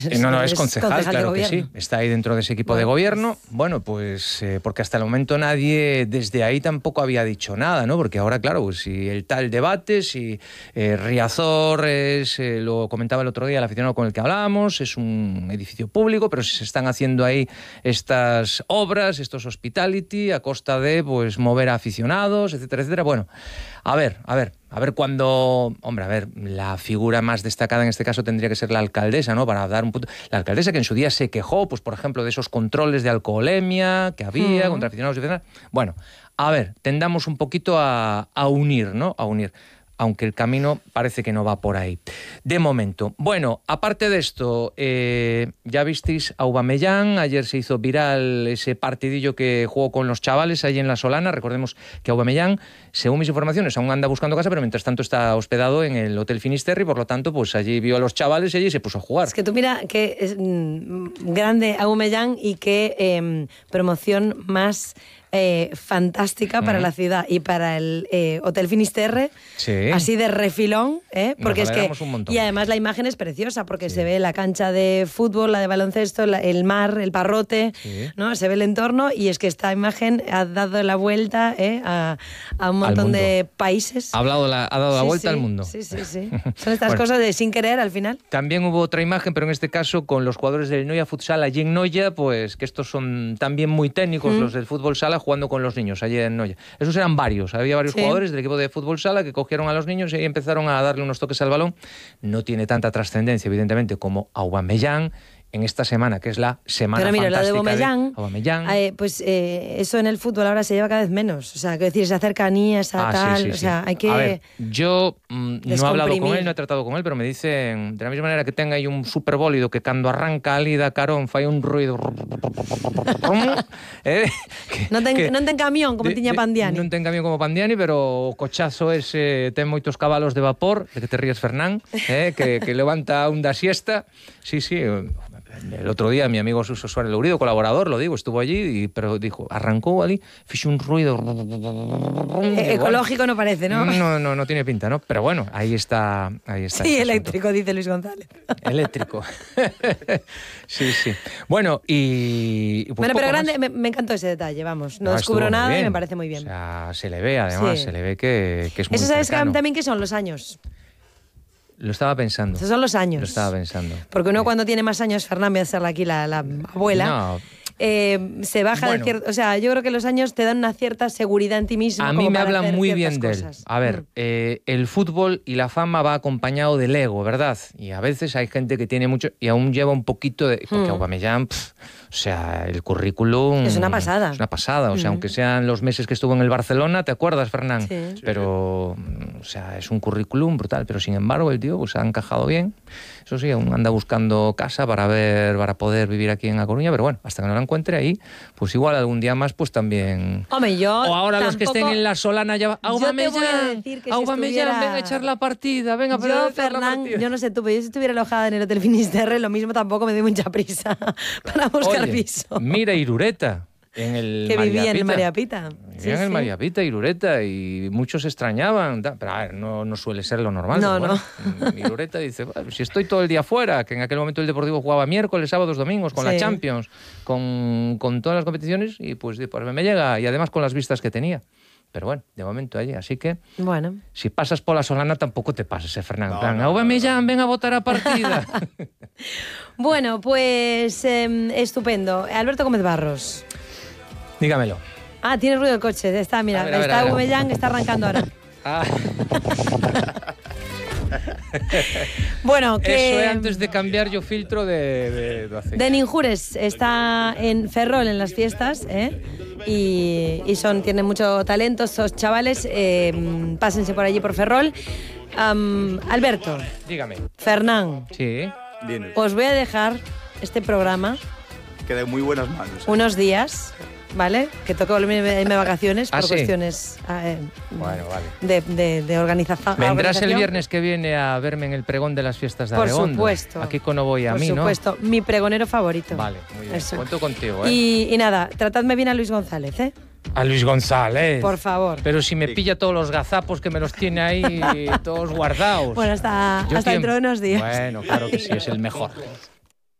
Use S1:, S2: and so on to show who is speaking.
S1: No, es concejal, claro que sí. Está ahí dentro de ese equipo de gobierno. Bueno, pues porque hasta el momento nadie desde ahí tampoco había dicho nada, ¿no? Porque ahora, claro, pues si el tal debate, si Riazor lo comentaba el otro día el aficionado con el que hablábamos, es un edificio público, pero si se están haciendo ahí estas obras, estos hospitality, a costa de pues mover a aficionados, etcétera, etcétera. Bueno, a ver cuando... Hombre, a ver, la figura más destacada en este caso tendría que ser la alcaldesa, ¿no? Para dar un punto... La alcaldesa que en su día se quejó, pues por ejemplo, de esos controles de alcoholemia que había contra aficionados y etcétera. Bueno, a ver, tendamos un poquito a unir, ¿no? A unir. Aunque el camino parece que no va por ahí. De momento. Bueno, aparte de esto, ya visteis a Aubameyang, ayer se hizo viral ese partidillo que jugó con los chavales ahí en La Solana. Recordemos que Aubameyang, según mis informaciones, aún anda buscando casa, pero mientras tanto está hospedado en el Hotel Finisterre y por lo tanto, pues allí vio a los chavales y allí se puso a jugar.
S2: Es que tú mira que es grande Aubameyang y qué promoción más... fantástica para la ciudad y para el Hotel Finisterre, así de refilón, porque es que y además la imagen es preciosa porque se ve la cancha de fútbol, la de baloncesto, el mar, el Parrote, ¿no? Se ve el entorno y es que esta imagen ha dado la vuelta a un montón de países.
S1: Ha dado la vuelta al mundo.
S2: Sí. Son estas cosas de sin querer al final.
S1: También hubo otra imagen, pero en este caso con los jugadores del Noia Futsal allí en Noia, pues que estos son también muy técnicos, los del fútbol sala, jugando con los niños allí en Noia. Esos eran varios, había varios jugadores del equipo de fútbol sala que cogieron a los niños y empezaron a darle unos toques al balón. No tiene tanta trascendencia, evidentemente, como Aubameyang en esta semana, que es la semana
S2: fantástica.
S1: Pero mira,
S2: lo de Aubameyang, pues eso en el fútbol ahora se lleva cada vez menos. O sea, que decir, esa cercanía, esa tal...
S1: Sí.
S2: O sea, hay que...
S1: A ver, yo no he hablado con él, no he tratado con él, pero me dicen, de la misma manera que tenga ahí un superbólido que cuando arranca ali da carón fai un ruido...
S2: non ten camión como tiña Pandiani.
S1: Non ten camión como Pandiani, pero o cochazo ese ten moitos cabalos de vapor, de que te ríes, Fernán, que levanta un da siesta. Sí. El otro día mi amigo Suso Suárez Lourido, colaborador, lo digo, estuvo allí, pero dijo, arrancó allí, fixe un ruido...
S2: Ecológico no parece, ¿no?
S1: No tiene pinta, ¿no? Pero bueno, ahí está.
S2: Sí, eléctrico, asunto. Dice Luis González.
S1: Eléctrico. Sí. Bueno, y... Pues
S2: bueno, pero grande, me encantó ese detalle, vamos. No descubro nada y me parece muy bien.
S1: O sea, se le ve, además, se le ve que es muy
S2: ¿eso sabes
S1: cercano.
S2: También que son los años?
S1: Lo estaba pensando.
S2: Esos son los años.
S1: Lo estaba pensando.
S2: Porque uno cuando tiene más años, Fernán, voy a hacerle aquí la abuela...
S1: No.
S2: Se baja de cierto... O sea, yo creo que los años te dan una cierta seguridad en ti mismo.
S1: A mí me hablan muy bien de él. A ver, el fútbol y la fama va acompañado del ego, ¿verdad? Y a veces hay gente que tiene mucho... Y aún lleva un poquito de... Porque Aubameyang... O sea, el currículum...
S2: Es una pasada.
S1: Es una pasada. O sea, aunque sean los meses que estuvo en el Barcelona, ¿te acuerdas, Fernán?
S2: Sí.
S1: Pero, o sea, es un currículum brutal. Pero, sin embargo, el tío pues ha encajado bien. Eso sí, aún anda buscando casa para poder vivir aquí en A Coruña. Pero bueno, hasta que no la encuentre ahí, pues igual algún día más, pues también...
S2: Hombre, yo
S1: o ahora
S2: tampoco...
S1: los que estén en La Solana ya... Aubameyang, venga a echar la partida. Venga,
S2: yo, Fernán, yo no sé tú, pero yo si estuviera alojada en el Hotel Finisterre, lo mismo tampoco me doy mucha prisa para buscar piso.
S1: Mira Irureta, en el
S2: que
S1: María
S2: vivía
S1: Pita.
S2: en el María Pita.
S1: Vivía en el María Pita, Irureta, y muchos extrañaban. Pero a ver, no suele ser lo normal.
S2: No.
S1: Irureta dice, bueno, si estoy todo el día fuera, que en aquel momento el Deportivo jugaba miércoles, sábados, domingos, con la Champions, con todas las competiciones, y pues me llega, y además con las vistas que tenía. Pero bueno, de momento allí, así que...
S2: Bueno.
S1: Si pasas por La Solana tampoco te pases, Fernando. Aubameyang, ven a votar a partida.
S2: Bueno, pues estupendo. Alberto Gómez Barros.
S1: Dígamelo.
S2: Tiene ruido el coche. Está, mira, está Aubameyang, está arrancando ahora. Bueno, que...
S1: Eso es antes de cambiar yo filtro de aceite.
S2: De Ninjures está en Ferrol en las fiestas, y tienen mucho talento estos chavales. Pásense por allí por Ferrol. Alberto.
S1: Dígame.
S2: Fernán.
S1: Sí.
S2: Os voy a dejar este programa.
S3: Queda en muy buenas manos.
S2: Unos días, ¿vale? Que toca volverme de vacaciones por cuestiones
S1: bueno, vale.
S2: de organización.
S1: ¿Vendrás el viernes que viene a verme en el pregón de las fiestas de Arredondo?
S2: Por supuesto.
S1: Aquí no voy a mí, ¿no?
S2: Por supuesto. Mi pregonero favorito.
S1: Vale, muy bien.
S2: Eso.
S1: Cuento contigo,
S2: Y nada, tratadme bien a Luis González,
S1: A Luis González.
S2: Por favor.
S1: Pero si me pilla todos los gazapos que me los tiene ahí todos guardados.
S2: Bueno, hasta dentro de unos días.
S1: Bueno, claro que sí, es el mejor.